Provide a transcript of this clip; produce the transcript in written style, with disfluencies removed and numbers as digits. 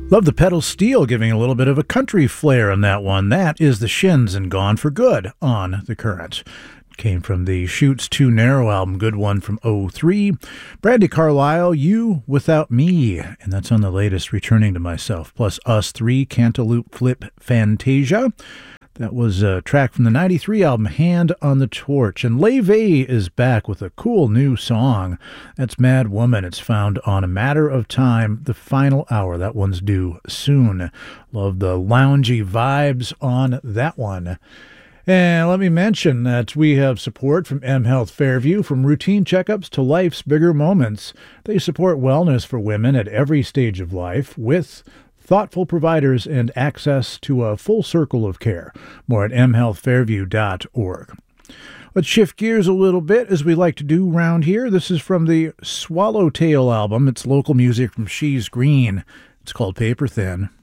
Love the pedal steel, giving a little bit of a country flair on that one. That is the Shins and Gone for Good on The Current. Came from the Shoots Too Narrow album, good one from '03. Brandi Carlile, You Without Me, and that's on the latest Returning to Myself, plus Us 3, Cantaloupe Flip Fantasia. That was a track from the '93 album, Hand on the Torch. And LaVey is back with a cool new song. That's Mad Woman. It's found on A Matter of Time, the final hour. That one's due soon. Love the loungy vibes on that one. And let me mention that we have support from mHealth Fairview. From routine checkups to life's bigger moments, they support wellness for women at every stage of life with thoughtful providers and access to a full circle of care. More at mhealthfairview.org. Let's shift gears a little bit, as we like to do around here. This is from the Swallowtail album. It's local music from She's Green. It's called Paper Thin.